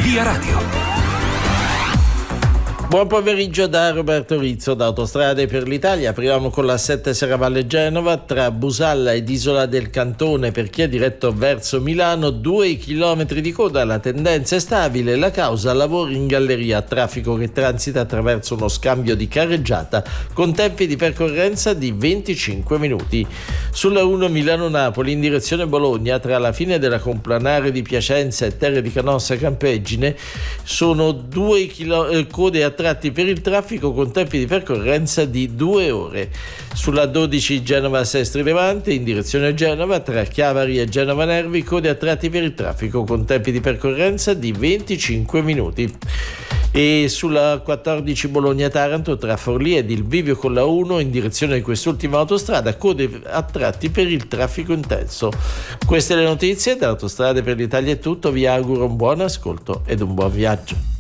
Via Radio. Buon pomeriggio da Roberto Rizzo da Autostrade per l'Italia. Apriamo con la 7 Serravalle Genova tra Busalla ed Isola del Cantone per chi è diretto verso Milano, 2 chilometri di coda. La tendenza è stabile, la causa lavori in galleria, traffico che transita attraverso uno scambio di carreggiata con tempi di percorrenza di 25 minuti. Sulla 1 Milano-Napoli in direzione Bologna tra la fine della Complanare di Piacenza e Terre di Canossa Campeggine sono 2 code a tratti per il traffico con tempi di percorrenza di 2 ore. Sulla 12 Genova-Sestri Levante in direzione Genova tra Chiavari e Genova Nervi code a tratti per il traffico con tempi di percorrenza di 25 minuti. E sulla 14 Bologna-Taranto tra Forlì ed il bivio con la 1 in direzione di quest'ultima autostrada code a tratti per il traffico intenso. Queste le notizie da Autostrade per l'Italia è tutto, vi auguro un buon ascolto ed un buon viaggio.